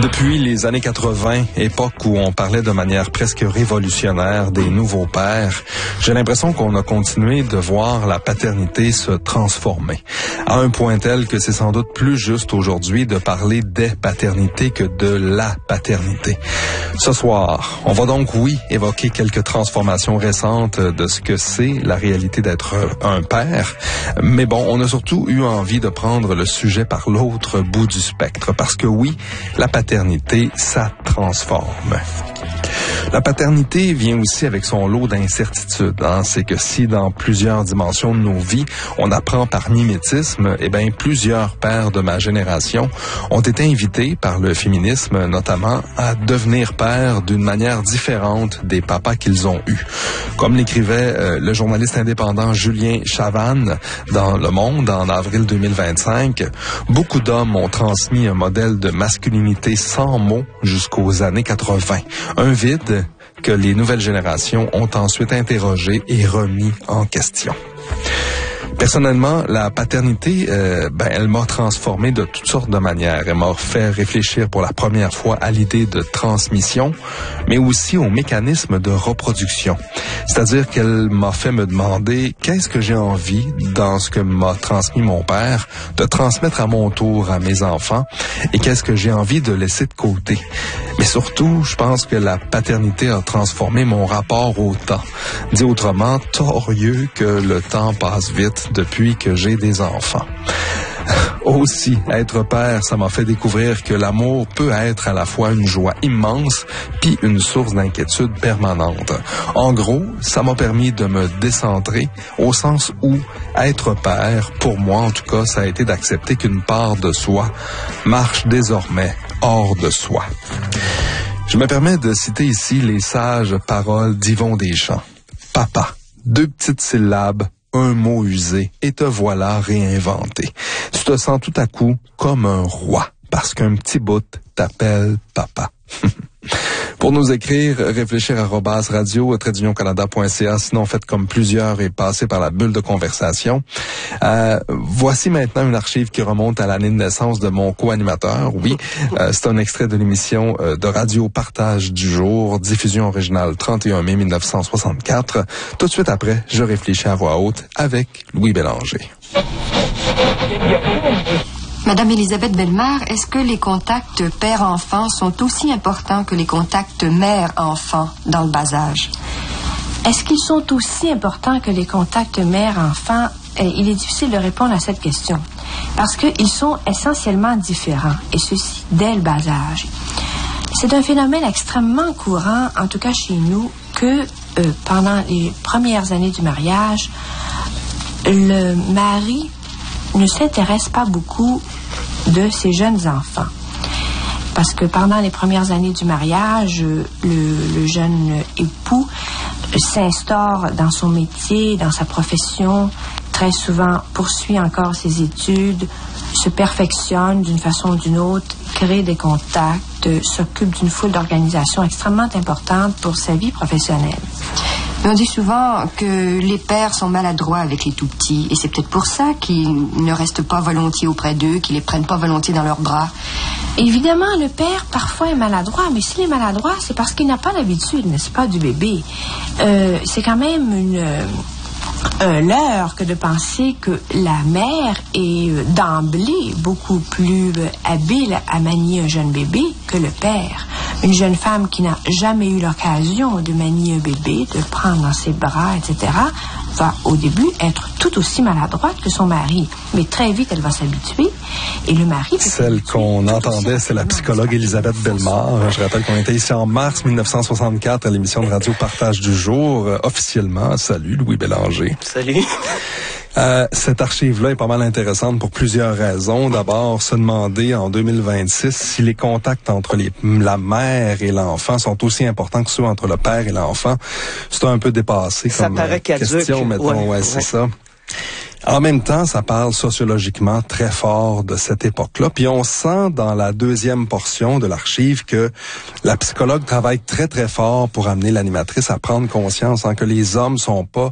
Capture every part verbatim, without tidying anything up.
Depuis les années quatre-vingts, époque où on parlait de manière presque révolutionnaire des nouveaux pères, j'ai l'impression qu'on a continué de voir la paternité se transformer. À un point tel que c'est sans doute plus juste aujourd'hui de parler des paternités que de la paternité. Ce soir, on va donc, oui, évoquer quelques transformations récentes de ce que c'est la réalité d'être un père. Mais bon, on a surtout eu envie de prendre le sujet par l'autre bout du spectre. Parce que oui, la paternité, ça transforme. La paternité vient aussi avec son lot d'incertitudes. Hein? C'est que si dans plusieurs dimensions de nos vies, on apprend par mimétisme, eh bien, plusieurs pères de ma génération ont été invités par le féminisme, notamment, à devenir pères d'une manière différente des papas qu'ils ont eus. Comme l'écrivait euh, le journaliste indépendant Julien Chavannes dans Le Monde en avril deux mille vingt-cinq, beaucoup d'hommes ont transmis un modèle de masculinité sans mots jusqu'aux années quatre-vingts. Un vide que les nouvelles générations ont ensuite interrogé et remis en question. Personnellement, la paternité, euh, ben, elle m'a transformé de toutes sortes de manières. Elle m'a fait réfléchir pour la première fois à l'idée de transmission, mais aussi au mécanisme de reproduction. C'est-à-dire qu'elle m'a fait me demander qu'est-ce que j'ai envie, dans ce que m'a transmis mon père, de transmettre à mon tour à mes enfants, et qu'est-ce que j'ai envie de laisser de côté. Mais surtout, je pense que la paternité a transformé mon rapport au temps. Dit autrement, torieux que le temps passe vite depuis que j'ai des enfants. Aussi, être père, ça m'a fait découvrir que l'amour peut être à la fois une joie immense puis une source d'inquiétude permanente. En gros, ça m'a permis de me décentrer au sens où être père, pour moi en tout cas, ça a été d'accepter qu'une part de soi marche désormais hors de soi. Je me permets de citer ici les sages paroles d'Yvon Deschamps. Papa, deux petites syllabes, un mot usé, et te voilà réinventé. Tu te sens tout à coup comme un roi, parce qu'un petit bout t'appelle papa. Pour nous écrire, réfléchir arobase radio trait canada point c a, sinon faites comme plusieurs et passez par la bulle de conversation. Euh, voici maintenant une archive qui remonte à l'année de naissance de mon co-animateur. Oui, euh, c'est un extrait de l'émission euh, de Radio Partage du jour, diffusion originale trente et un mai mille neuf cent soixante-quatre. Tout de suite après, je réfléchis à voix haute avec Louis Bélanger. Madame Elisabeth Bellemare, est-ce que les contacts père-enfant sont aussi importants que les contacts mère-enfant dans le bas âge? Est-ce qu'ils sont aussi importants que les contacts mère-enfant? Il est difficile de répondre à cette question parce qu'ils sont essentiellement différents, et ceci dès le bas âge. C'est un phénomène extrêmement courant, en tout cas chez nous, que euh, pendant les premières années du mariage, le mari ne s'intéresse pas beaucoup de ses jeunes enfants. Parce que pendant les premières années du mariage, le, le jeune époux s'instaure dans son métier, dans sa profession, très souvent poursuit encore ses études, se perfectionne d'une façon ou d'une autre, crée des contacts, s'occupe d'une foule d'organisations extrêmement importantes pour sa vie professionnelle. On dit souvent que les pères sont maladroits avec les tout-petits, et c'est peut-être pour ça qu'ils ne restent pas volontiers auprès d'eux, qu'ils les prennent pas volontiers dans leurs bras. Évidemment, le père, parfois, est maladroit, mais s'il est maladroit, c'est parce qu'il n'a pas l'habitude, n'est-ce pas, du bébé. Euh, c'est quand même une... un leurre que de penser que la mère est d'emblée beaucoup plus habile à manier un jeune bébé que le père. Une jeune femme qui n'a jamais eu l'occasion de manier un bébé, de le prendre dans ses bras, et cetera, va au début être tout aussi maladroite que son mari. Mais très vite, elle va s'habituer. Et le mari... Celle qu'on entendait, c'est la psychologue Elisabeth Bellemare. Je rappelle qu'on était ici en mars mille neuf cent soixante-quatre à l'émission de Radio Partage du jour. Euh, officiellement, salut Louis Bélanger. Salut. Euh, cette archive-là est pas mal intéressante pour plusieurs raisons. D'abord, se demander en deux mille vingt-six si les contacts entre les, la mère et l'enfant sont aussi importants que ceux entre le père et l'enfant. C'est un peu dépassé ça comme paraît euh, question, mettons. Ouais, ouais, ouais, c'est ouais. ça. En même temps, ça parle sociologiquement très fort de cette époque-là. Puis on sent dans la deuxième portion de l'archive que la psychologue travaille très, très fort pour amener l'animatrice à prendre conscience hein, que les hommes sont pas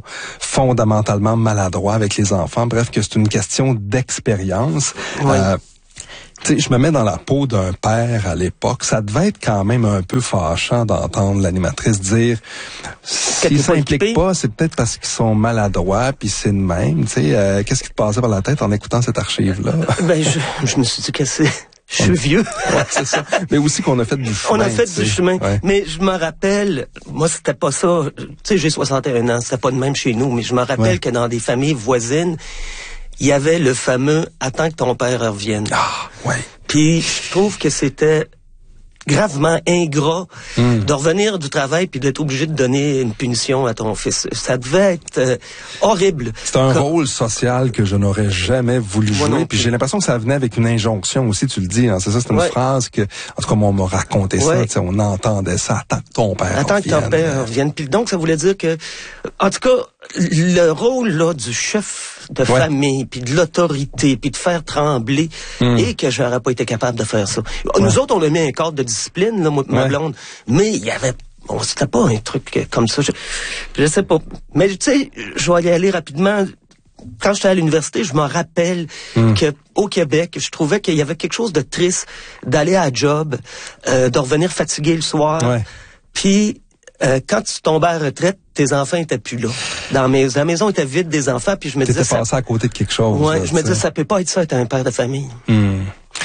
fondamentalement maladroits avec les enfants. Bref, que c'est une question d'expérience. Oui. Euh, Tu sais, je me mets dans la peau d'un père à l'époque. Ça devait être quand même un peu fâchant d'entendre l'animatrice dire s'ils s'impliquent pas, c'est peut-être parce qu'ils sont maladroits, puis c'est de même. Tu sais, euh, qu'est-ce qui te passait par la tête en écoutant cette archive-là? Ben, je, je me suis dit que c'est... Je suis vieux. Ouais, c'est ça. Mais aussi qu'on a fait du chemin. On a fait t'sais. du chemin. Ouais. Mais je me rappelle, moi, c'était pas ça. Tu sais, j'ai soixante et un ans, c'était pas de même chez nous, mais je me rappelle ouais. que dans des familles voisines, il y avait le fameux « Attends que ton père revienne ». Ah, ouais. Puis, je trouve que c'était gravement ingrat mm. de revenir du travail puis d'être obligé de donner une punition à ton fils. Ça devait être euh, horrible. C'est un Comme... rôle social que je n'aurais jamais voulu Moi jouer. Puis j'ai l'impression que ça venait avec une injonction aussi, tu le dis. Hein, c'est ça, c'est une ouais. phrase que, en tout cas, on m'a raconté ouais. ça. On entendait ça. Attends que ton père Attends revienne. que ton père revienne. Puis donc, ça voulait dire que, en tout cas, le rôle là du chef de ouais. famille, puis de l'autorité, puis de faire trembler, mm. et que j'aurais pas été capable de faire ça. Ouais. Nous autres, on a mis un cadre de discipline, là, moi, ma ouais. blonde, mais il y avait, bon, c'était pas un truc comme ça. Je, je sais pas. Mais tu sais, je vais y aller rapidement. Quand j'étais à l'université, je me rappelle mm. que au Québec, je trouvais qu'il y avait quelque chose de triste d'aller à la job, euh, de revenir fatigué le soir, ouais. puis Euh, quand tu tombais à la retraite, tes enfants étaient plus là. Dans mes, la maison était vide des enfants, puis je me disais... T'étais passé à côté de quelque chose. Ouais, là, je me disais, ça peut pas être ça, être un père de famille. Hmm.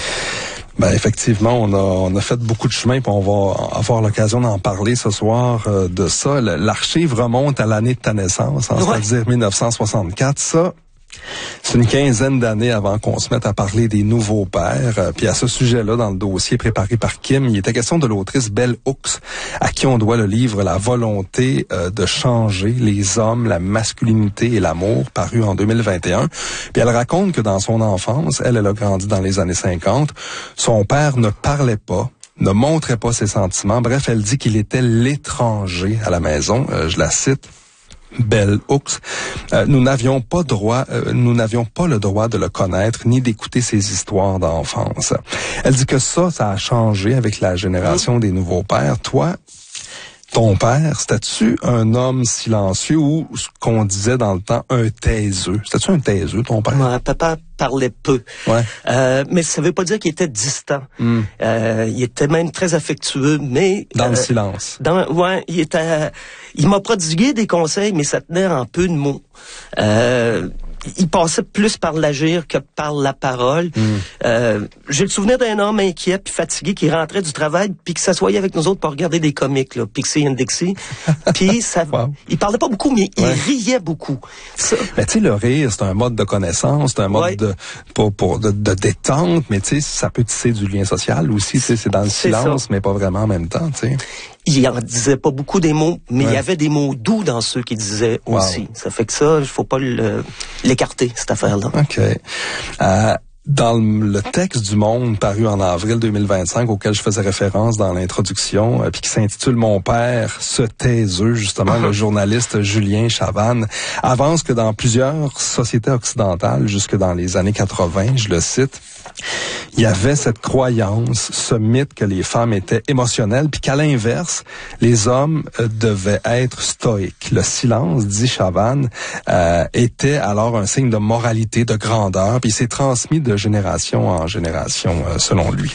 Ben effectivement, on a on a fait beaucoup de chemin, puis on va avoir l'occasion d'en parler ce soir euh, de ça. L'archive remonte à l'année de ta naissance, hein, ouais. c'est-à-dire mille neuf cent soixante-quatre. Ça, c'est une quinzaine d'années avant qu'on se mette à parler des nouveaux pères. Euh, puis à ce sujet-là, dans le dossier préparé par Kim, il était question de l'autrice Bell Hooks, à qui on doit le livre La volonté euh, de changer les hommes, la masculinité et l'amour, paru en deux mille vingt et un. Puis elle raconte que dans son enfance, elle, elle a grandi dans les années cinquante, son père ne parlait pas, ne montrait pas ses sentiments. Bref, elle dit qu'il était l'étranger à la maison. Euh, je la cite. Bell Hooks, euh, nous n'avions pas droit, euh, nous n'avions pas le droit de le connaître ni d'écouter ses histoires d'enfance. Elle dit que ça, ça a changé avec la génération des nouveaux pères. Toi, ton père, c'était-tu un homme silencieux ou ce qu'on disait dans le temps un taiseux? C'était-tu un taiseux, ton père? Mon papa parlait peu. Ouais. Euh, mais ça veut pas dire qu'il était distant. Mm. Euh, il était même très affectueux, mais... Dans euh, le silence. Dans, ouais, il était... Il m'a prodigué des conseils, mais ça tenait en peu de mots. Euh... Il passait plus par l'agir que par la parole. Mm. Euh, j'ai le souvenir d'un homme inquiet puis fatigué qui rentrait du travail puis qui s'assoyait avec nous autres pour regarder des comiques, là, Pixie and Dixie. Puis ça, wow. Il parlait pas beaucoup, mais ouais. il riait beaucoup. Ça... Mais tu sais, le rire, c'est un mode de connaissance, c'est un mode ouais. de pour, pour de, de détente, mais tu sais, ça peut tisser du lien social aussi. Tu sais, c'est dans le silence, ça. Mais pas vraiment en même temps. Tu sais. Il en disait pas beaucoup des mots, mais ouais. il y avait des mots doux dans ceux qu'il disait wow. aussi. Ça fait que ça, il faut pas le, l'écarter, cette affaire-là. OK. Euh, dans le texte du Monde paru en avril deux mille vingt-cinq, auquel je faisais référence dans l'introduction, euh, puis qui s'intitule « Mon père, ce taiseux », justement, uh-huh. le journaliste Julien Chavannes, avance que dans plusieurs sociétés occidentales, jusque dans les années quatre-vingts, je le cite, il y avait cette croyance, ce mythe que les femmes étaient émotionnelles, puis qu'à l'inverse, les hommes euh, devaient être stoïques. Le silence, dit Chavannes, euh, était alors un signe de moralité, de grandeur, puis il s'est transmis de génération en génération, euh, selon lui.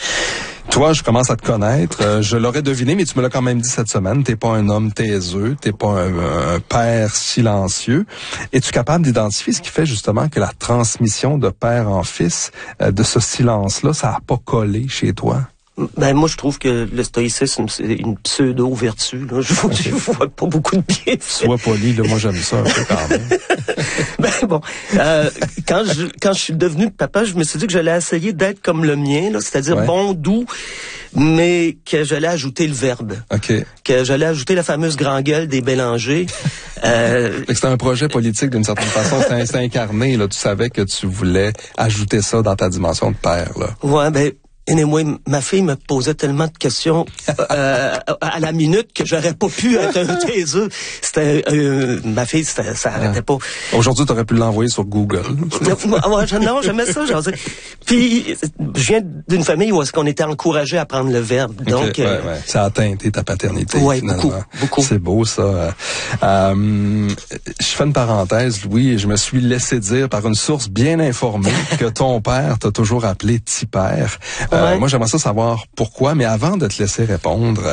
Toi, je commence à te connaître. Euh, je l'aurais deviné, mais tu me l'as quand même dit cette semaine. T'es pas un homme taiseux, t'es pas un, un père silencieux. Es-tu capable d'identifier ce qui fait justement que la transmission de père en fils, euh, de ce silence-là, ça a pas collé chez toi? Ben moi je trouve que le stoïcisme c'est une pseudo-vertu. Là. Je vois, je vois pas beaucoup de bien. Sois poli, là, moi j'aime ça un peu quand même. Ben bon, euh, quand je quand je suis devenu papa, je me suis dit que j'allais essayer d'être comme le mien, là, c'est-à-dire ouais. bon, doux, mais que j'allais ajouter le verbe. OK. Que j'allais ajouter la fameuse grand gueule des Bélangers. euh, C'était un projet politique d'une certaine façon, c'était incarné, là, tu savais que tu voulais ajouter ça dans ta dimension de père, là. Ouais, ben anyway, ma fille me posait tellement de questions euh, à la minute que j'aurais pas pu être un taiseux. C'était euh, ma fille, c'était, ça arrêtait pas. Aujourd'hui, tu aurais pu l'envoyer sur Google. Non, j'aimais ça. Genre, puis, je viens d'une famille où est-ce qu'on était encouragé à prendre le verbe. Donc, okay, ouais, ouais. Ça a teinté ta paternité. Oui, finalement. beaucoup, beaucoup. C'est beau, ça. Euh, je fais une parenthèse, Louis, et je me suis laissé dire par une source bien informée que ton père t'a toujours appelé petit-père. Euh, ouais. Moi, j'aimerais ça savoir pourquoi, mais avant de te laisser répondre,